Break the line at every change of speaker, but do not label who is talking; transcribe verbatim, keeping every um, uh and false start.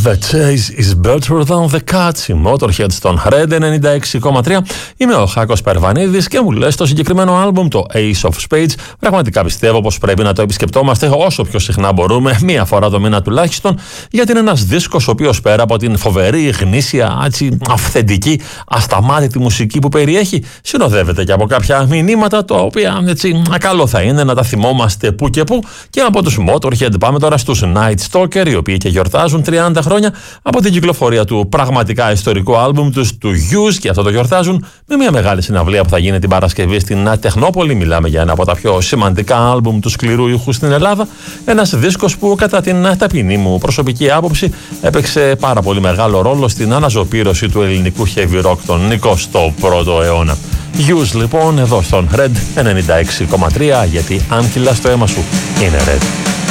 The chase is better than the catch. Η Motorhead στον Red ενενήντα έξι κόμμα τρία. Είμαι ο Χάκος Περβανίδης και μου λες το συγκεκριμένο άλμπουμ, το Ace of Spades. Πραγματικά πιστεύω πως πρέπει να το επισκεπτόμαστε όσο πιο συχνά μπορούμε, μία φορά το μήνα τουλάχιστον, γιατί είναι ένας δίσκος ο οποίος πέρα από την φοβερή, γνήσια, έτσι, αυθεντική, ασταμάτητη μουσική που περιέχει, συνοδεύεται και από κάποια μηνύματα τα οποία έτσι καλό θα είναι να τα θυμόμαστε που και που. Και από τους Motorhead πάμε τώρα στους Night Stalker, οι οποίοι και γιορτάζουν τριάντα χρόνια από την κυκλοφορία του πραγματικά ιστορικού άλμπουμ τους, του Use, και αυτό το γιορτάζουν με μια μεγάλη συναυλία που θα γίνει την Παρασκευή στην Τεχνόπολη. Μιλάμε για ένα από τα πιο σημαντικά άλμπουμ του σκληρού ήχου στην Ελλάδα. Ένας δίσκος που κατά την ταπεινή μου προσωπική άποψη έπαιξε πάρα πολύ μεγάλο ρόλο στην αναζωπήρωση του ελληνικού heavy rock τον εικοστό πρώτο αιώνα. Use λοιπόν εδώ στον Red ενενήντα έξι κόμμα τρία, γιατί αν κυλάς το αίμα σου είναι Red.